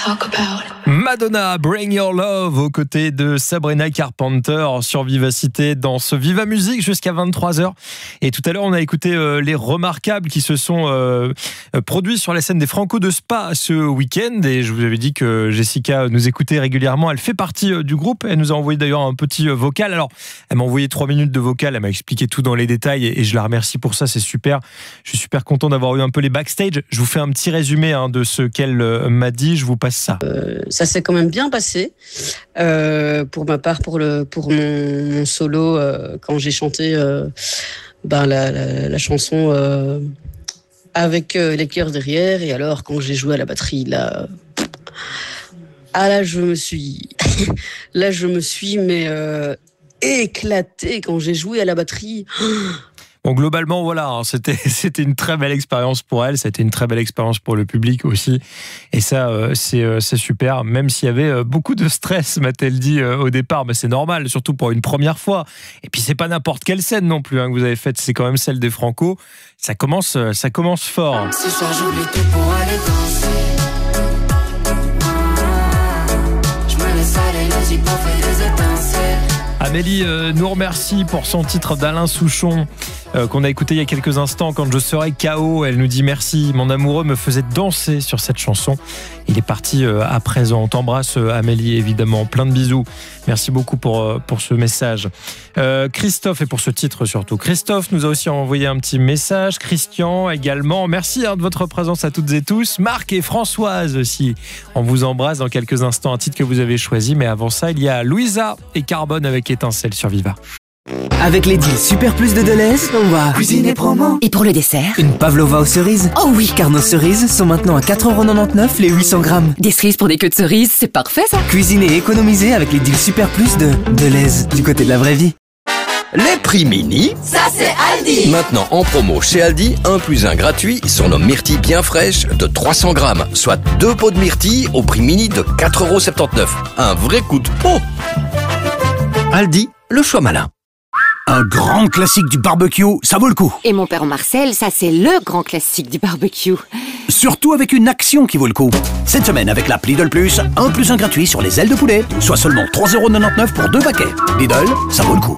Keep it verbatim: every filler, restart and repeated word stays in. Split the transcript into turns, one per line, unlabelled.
talk about.
Madonna, Bring Your Love, aux côtés de Sabrina Carpenter sur Vivacité dans ce Viva Musique jusqu'à vingt-trois heures. Et tout à l'heure, on a écouté euh, les Remarquables qui se sont euh, produits sur la scène des Franco de Spa ce week-end. Et je vous avais dit que Jessica nous écoutait régulièrement. Elle fait partie euh, du groupe. Elle nous a envoyé d'ailleurs un petit euh, vocal. Alors, elle m'a envoyé trois minutes de vocal. Elle m'a expliqué tout dans les détails et, et je la remercie pour ça. C'est super. Je suis super content d'avoir eu un peu les backstage. Je vous fais un petit résumé hein, de ce qu'elle euh, m'a dit. Je vous passe ça.
Euh, ça s'est quand même bien passé. Euh, pour ma part, pour, le, pour mon, mon solo, euh, quand j'ai chanté euh, ben, la, la, la chanson euh, avec euh, les chœurs derrière, et alors quand j'ai joué à la batterie, là, ah là je me suis, là je me suis mais euh, éclatée quand j'ai joué à la batterie.
Bon, globalement, voilà, hein, c'était, c'était une très belle expérience pour elle, ça a été une très belle expérience pour le public aussi. Et ça, euh, c'est, euh, c'est super, même s'il y avait euh, beaucoup de stress, m'a-t-elle dit euh, au départ, mais c'est normal, surtout pour une première fois. Et puis, c'est pas n'importe quelle scène non plus hein, que vous avez faite, c'est quand même celle des Franco. Ça commence, euh, ça commence fort.
Ce soir, j'oublie tout pour aller danser. Je me laisse aller, le zip pour faire des étincelles.
Amélie euh, nous remercie pour son titre d'Alain Souchon euh, qu'on a écouté il y a quelques instants. Quand je serai K O, elle nous dit merci. Mon amoureux me faisait danser sur cette chanson. Il est parti euh, à présent. On t'embrasse euh, Amélie évidemment. Plein de bisous. Merci beaucoup pour, euh, pour ce message. Euh, Christophe et pour ce titre surtout. Christophe nous a aussi envoyé un petit message. Christian également. Merci hein, de votre présence à toutes et tous. Marc et Françoise aussi. On vous embrasse dans quelques instants. Un titre que vous avez choisi. Mais avant ça, il y a Louisa et Carbone avec Étincelle sur Viva.
Avec les deals Super Plus de Deleuze, on va cuisiner promo.
Et pour le dessert,
Une pavlova aux cerises.
oh oui,
Car nos cerises sont maintenant à quatre euros quatre-vingt-dix-neuf les huit cents grammes.
des cerises pour des queues de cerises, c'est parfait ça.
Cuisiner et économiser avec les deals Super Plus de Deleuze, du côté de la vraie vie.
Les prix mini,
Ça, c'est Aldi.
maintenant en promo chez Aldi, un plus un gratuit sur nos myrtilles bien fraîches de trois cents grammes, soit deux pots de myrtilles au prix mini de quatre euros soixante-dix-neuf. Un vrai coup de pot. Aldi, le choix malin.
Un grand classique du barbecue, ça vaut le coup.
Et mon père Marcel, ça c'est le grand classique du barbecue.
Surtout avec une action qui vaut le coup. Cette semaine, avec l'app Lidl Plus, un plus un gratuit sur les ailes de poulet, soit seulement trois euros quatre-vingt-dix-neuf pour deux paquets. Lidl, ça vaut le coup.